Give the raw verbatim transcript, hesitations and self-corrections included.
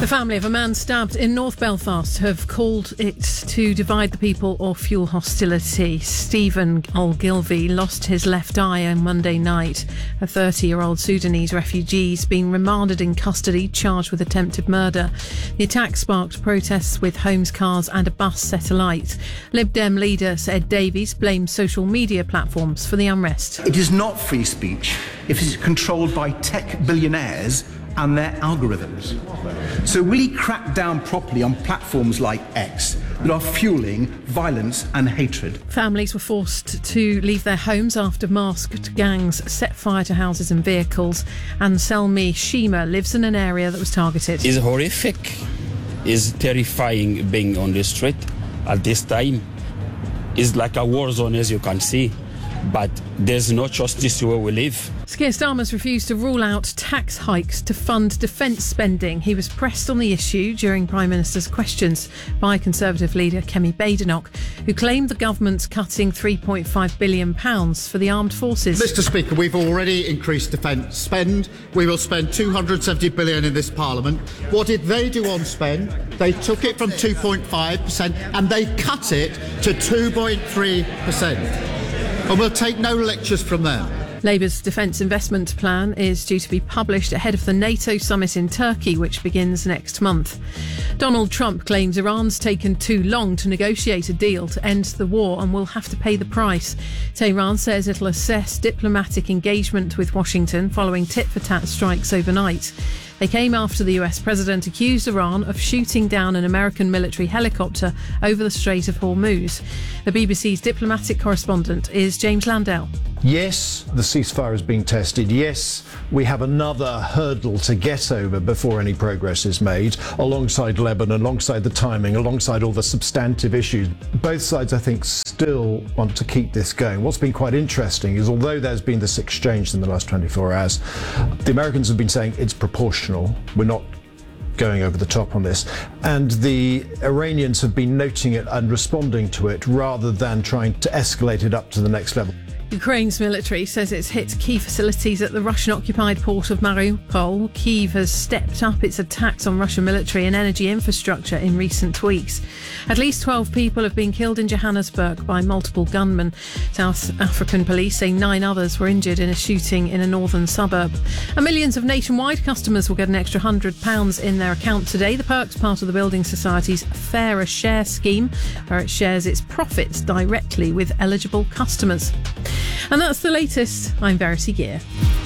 The family of a man stabbed in North Belfast have called it to divide the people or fuel hostility. Stephen Ogilvie lost his left eye on Monday night. A thirty-year-old Sudanese refugee has been remanded in custody, charged with attempted murder. The attack sparked protests with homes, cars and a bus set alight. Lib Dem leader Ed Davies blames social media platforms for the unrest. It is not free speech if it is controlled by tech billionaires and their algorithms. So will he crack down properly on platforms like X that are fueling violence and hatred? Families were forced to leave their homes after masked gangs set fire to houses and vehicles. And Selmi Shima lives in an area that was targeted. It's horrific. It's terrifying being on the street at this time. It's like a war zone, as you can see. But there's no justice where we live. Keir Starmer's refused to rule out tax hikes to fund defence spending. He was pressed on the issue during Prime Minister's questions by Conservative leader Kemi Badenoch, who claimed the government's cutting three point five billion pounds for the armed forces. Mister Speaker, we've already increased defence spend. We will spend two hundred seventy billion pounds in this Parliament. What did they do on spend? They took it from two point five percent and they cut it to two point three percent. And we'll take no lectures from them. Labour's defence investment plan is due to be published ahead of the NATO summit in Turkey, which begins next month. Donald Trump claims Iran's taken too long to negotiate a deal to end the war and will have to pay the price. Tehran says it'll assess diplomatic engagement with Washington following tit-for-tat strikes overnight. They came after the U S president accused Iran of shooting down an American military helicopter over the Strait of Hormuz. The B B C's diplomatic correspondent is James Landell. Yes, the ceasefire is being tested. Yes, we have another hurdle to get over before any progress is made, alongside Lebanon, alongside the timing, alongside all the substantive issues. Both sides, I think, still want to keep this going. What's been quite interesting is, although there's been this exchange in the last twenty-four hours, the Americans have been saying it's proportional. We're not going over the top on this. And the Iranians have been noting it and responding to it rather than trying to escalate it up to the next level. Ukraine's military says it's hit key facilities at the Russian-occupied port of Mariupol. Kyiv has stepped up its attacks on Russian military and energy infrastructure in recent weeks. At least twelve people have been killed in Johannesburg by multiple gunmen. South African police say nine others were injured in a shooting in a northern suburb. And millions of Nationwide customers will get an extra one hundred pounds in their account today. The perk's part of the Building Society's Fairer Share scheme, where it shares its profits directly with eligible customers. And that's the latest. I'm Verity Gear.